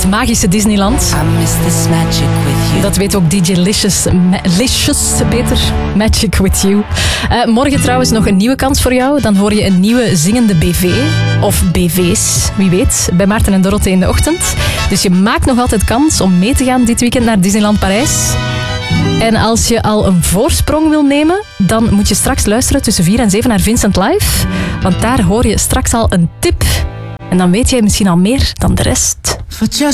het magische Disneyland. Dat weet ook DJ Licious beter. Magic with you. Morgen trouwens nog een nieuwe kans voor jou. Dan hoor je een nieuwe zingende BV. Of BV's, wie weet. Bij Maarten en Dorothee in de ochtend. Dus je maakt nog altijd kans om mee te gaan dit weekend naar Disneyland Parijs. En als je al een voorsprong wil nemen, dan moet je straks luisteren tussen 4 en 7 naar Vincent Live. Want daar hoor je straks al een tip. En dan weet jij misschien al meer dan de rest. For just